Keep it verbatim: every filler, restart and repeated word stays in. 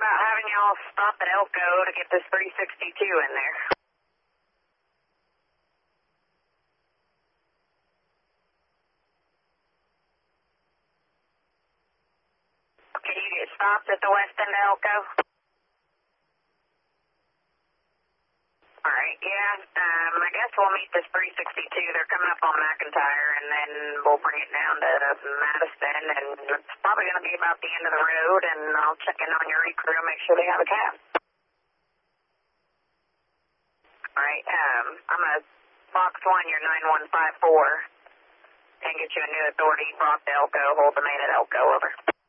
about having y'all stop at Elko to get this three sixty-two in there. Can you get stopped at the west end of Elko? Alright, yeah, um, I guess we'll meet this three sixty-two. They're coming up on McIntyre, and then we'll bring it down to Madison, and it's probably going to be about the end of the road, and I'll check in on your recrew and make sure they have a cab. Alright, um, I'm going to box one your nine one five four and get you a new authority brought to Elko, hold the main at Elko, over.